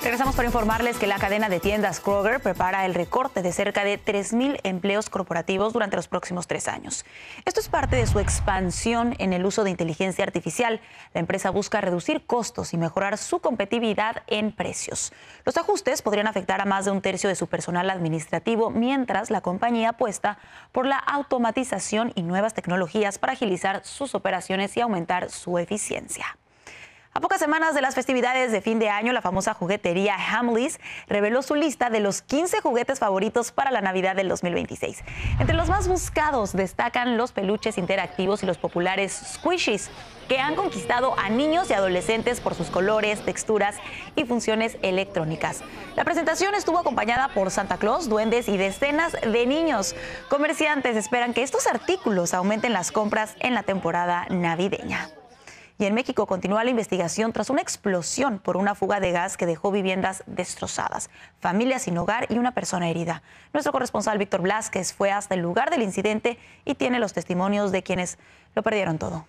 Regresamos para informarles que la cadena de tiendas Kroger prepara el recorte de cerca de 3,000 empleos corporativos durante los próximos 3 años. Esto es parte de su expansión en el uso de inteligencia artificial. La empresa busca reducir costos y mejorar su competitividad en precios. Los ajustes podrían afectar a más de un tercio de su personal administrativo, mientras la compañía apuesta por la automatización y nuevas tecnologías para agilizar sus operaciones y aumentar su eficiencia. A pocas semanas de las festividades de fin de año, la famosa juguetería Hamleys reveló su lista de los 15 juguetes favoritos para la Navidad del 2026. Entre los más buscados destacan los peluches interactivos y los populares squishies, que han conquistado a niños y adolescentes por sus colores, texturas y funciones electrónicas. La presentación estuvo acompañada por Santa Claus, duendes y decenas de niños. Comerciantes esperan que estos artículos aumenten las compras en la temporada navideña. Y en México continúa la investigación tras una explosión por una fuga de gas que dejó viviendas destrozadas, familias sin hogar y una persona herida. Nuestro corresponsal Víctor Blázquez fue hasta el lugar del incidente y tiene los testimonios de quienes lo perdieron todo.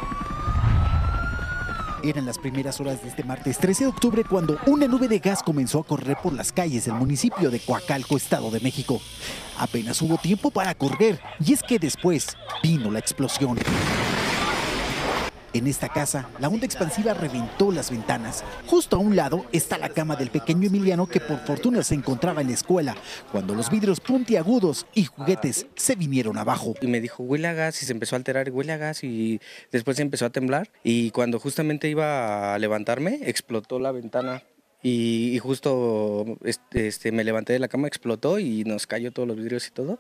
Eran las primeras horas de este martes 13 de octubre cuando una nube de gas comenzó a correr por las calles del municipio de Coacalco, Estado de México. Apenas hubo tiempo para correr y es que después vino la explosión. En esta casa, la onda expansiva reventó las ventanas. Justo a un lado está la cama del pequeño Emiliano, que por fortuna se encontraba en la escuela, cuando los vidrios puntiagudos y juguetes se vinieron abajo. Y me dijo, huele a gas, y se empezó a alterar, huele a gas, y después se empezó a temblar. Y cuando justamente iba a levantarme, explotó la ventana. Y justo me levanté de la cama, explotó y nos cayó todos los vidrios y todo.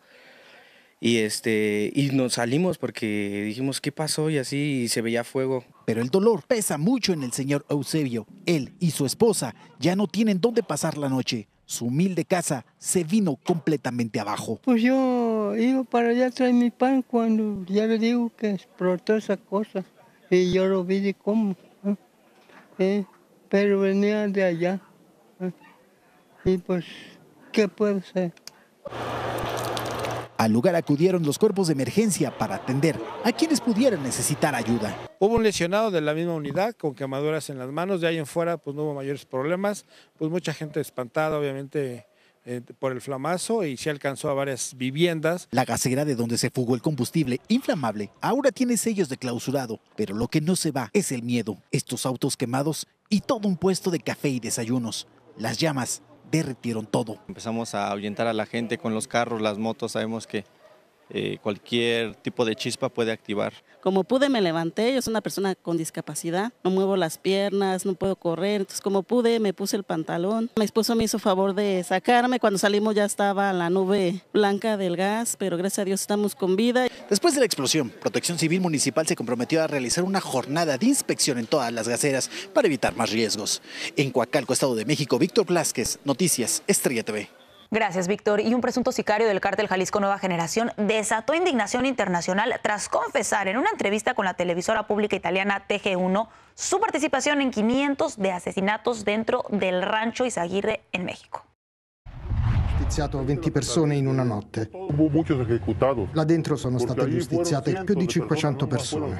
Y nos salimos porque dijimos, ¿qué pasó? Y así y se veía fuego. Pero el dolor pesa mucho en el señor Eusebio. Él y su esposa ya no tienen dónde pasar la noche. Su humilde casa se vino completamente abajo. Pues yo iba para allá a traer mi pan cuando ya le digo que explotó esa cosa. Y yo lo vi de cómo. Pero venía de allá. Y pues, ¿qué puedo hacer? Al lugar acudieron los cuerpos de emergencia para atender a quienes pudieran necesitar ayuda. Hubo un lesionado de la misma unidad con quemaduras en las manos, de ahí en fuera pues no hubo mayores problemas, pues mucha gente espantada obviamente por el flamazo y se alcanzó a varias viviendas. La gasera de donde se fugó el combustible inflamable ahora tiene sellos de clausurado, pero lo que no se va es el miedo, estos autos quemados y todo un puesto de café y desayunos. Las llamas derretieron todo. Empezamos a ahuyentar a la gente con los carros, las motos, sabemos que cualquier tipo de chispa puede activar. Como pude me levanté, yo soy una persona con discapacidad, no muevo las piernas, no puedo correr, entonces como pude me puse el pantalón. Mi esposo me hizo favor de sacarme, cuando salimos ya estaba la nube blanca del gas, pero gracias a Dios estamos con vida. Después de la explosión, Protección Civil Municipal se comprometió a realizar una jornada de inspección en todas las gaseras para evitar más riesgos. En Coacalco, Estado de México, Víctor Blázquez, Noticias Estrella TV. Gracias, Víctor. Y un presunto sicario del cártel Jalisco Nueva Generación desató indignación internacional tras confesar en una entrevista con la televisora pública italiana TG1 su participación en 500 de asesinatos dentro del rancho Izaguirre en México. Giustiziato 20 persone in una notte. Hubo muchos ejecutados. Là dentro sono state giustiziate più di 500 persone.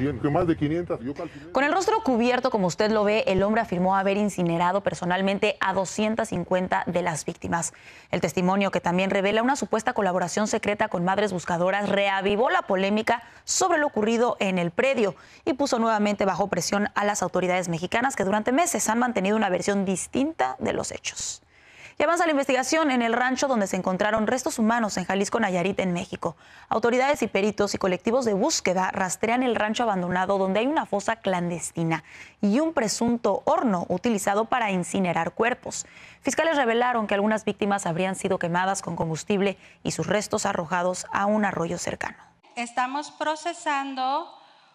Con el rostro cubierto, como usted lo ve, el hombre afirmó haber incinerado personalmente a 250 de las víctimas. El testimonio, que también revela una supuesta colaboración secreta con madres buscadoras, reavivó la polémica sobre lo ocurrido en el predio y puso nuevamente bajo presión a las autoridades mexicanas, que durante meses han mantenido una versión distinta de los hechos. Y avanza la investigación en el rancho donde se encontraron restos humanos en Jalisco, Nayarit, en México. Autoridades y peritos y colectivos de búsqueda rastrean el rancho abandonado donde hay una fosa clandestina y un presunto horno utilizado para incinerar cuerpos. Fiscales revelaron que algunas víctimas habrían sido quemadas con combustible y sus restos arrojados a un arroyo cercano. Estamos procesando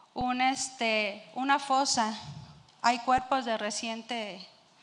una fosa. Hay cuerpos de reciente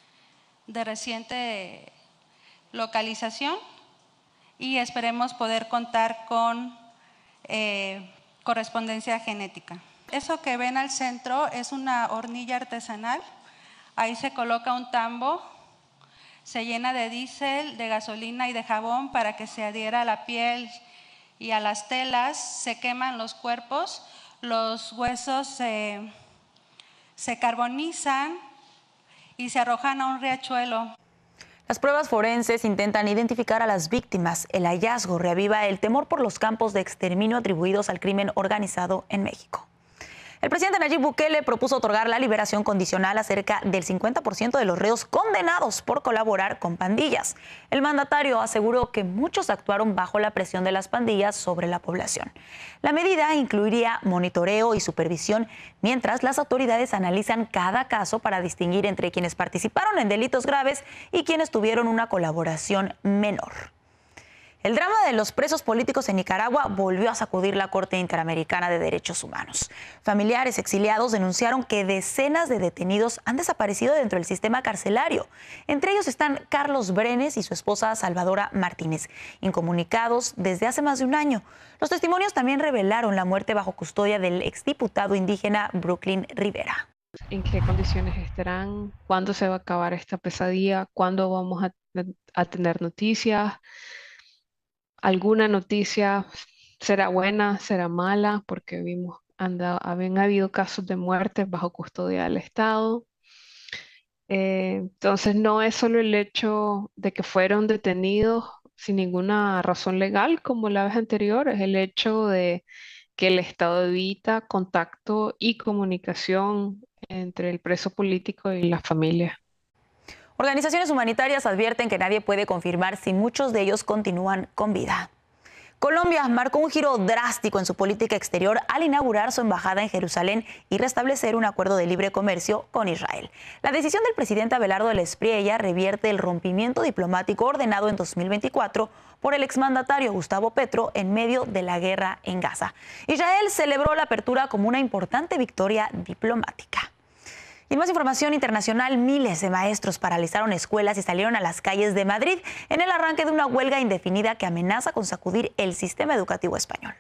localización y esperemos poder contar con correspondencia genética. Eso que ven al centro es una hornilla artesanal. Ahí se coloca un tambo, se llena de diésel, de gasolina y de jabón para que se adhiera a la piel y a las telas. Se queman los cuerpos, los huesos se carbonizan y se arrojan a un riachuelo. Las pruebas forenses intentan identificar a las víctimas. El hallazgo reaviva el temor por los campos de exterminio atribuidos al crimen organizado en México. El presidente Nayib Bukele propuso otorgar la liberación condicional a cerca del 50% de los reos condenados por colaborar con pandillas. El mandatario aseguró que muchos actuaron bajo la presión de las pandillas sobre la población. La medida incluiría monitoreo y supervisión, mientras las autoridades analizan cada caso para distinguir entre quienes participaron en delitos graves y quienes tuvieron una colaboración menor. El drama de los presos políticos en Nicaragua volvió a sacudir la Corte Interamericana de Derechos Humanos. Familiares exiliados denunciaron que decenas de detenidos han desaparecido dentro del sistema carcelario. Entre ellos están Carlos Brenes y su esposa Salvadora Martínez, incomunicados desde hace más de un año. Los testimonios también revelaron la muerte bajo custodia del exdiputado indígena Brooklyn Rivera. ¿En qué condiciones estarán? ¿Cuándo se va a acabar esta pesadilla? ¿Cuándo vamos a tener noticias? ¿Alguna noticia será buena, será mala? Porque habían habido casos de muerte bajo custodia del Estado. Entonces no es solo el hecho de que fueron detenidos sin ninguna razón legal como la vez anterior, es el hecho de que el Estado evita contacto y comunicación entre el preso político y la familia. Organizaciones humanitarias advierten que nadie puede confirmar si muchos de ellos continúan con vida. Colombia marcó un giro drástico en su política exterior al inaugurar su embajada en Jerusalén y restablecer un acuerdo de libre comercio con Israel. La decisión del presidente Abelardo del Espriella revierte el rompimiento diplomático ordenado en 2024 por el exmandatario Gustavo Petro en medio de la guerra en Gaza. Israel celebró la apertura como una importante victoria diplomática. Y en más información internacional, miles de maestros paralizaron escuelas y salieron a las calles de Madrid en el arranque de una huelga indefinida que amenaza con sacudir el sistema educativo español.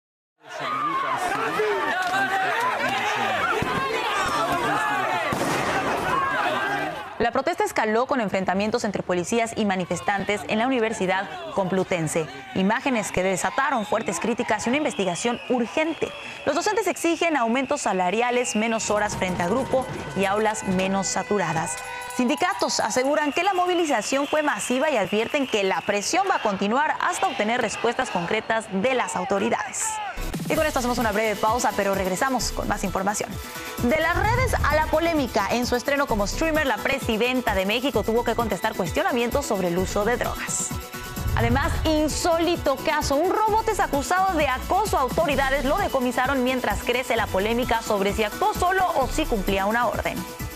La protesta escaló con enfrentamientos entre policías y manifestantes en la Universidad Complutense. Imágenes que desataron fuertes críticas y una investigación urgente. Los docentes exigen aumentos salariales, menos horas frente a grupo y aulas menos saturadas. Sindicatos aseguran que la movilización fue masiva y advierten que la presión va a continuar hasta obtener respuestas concretas de las autoridades. Y con esto hacemos una breve pausa, pero regresamos con más información. De las redes a la polémica, en su estreno como streamer, la presidenta de México tuvo que contestar cuestionamientos sobre el uso de drogas. Además, insólito caso, un robot es acusado de acoso. Autoridades lo decomisaron mientras crece la polémica sobre si actuó solo o si cumplía una orden.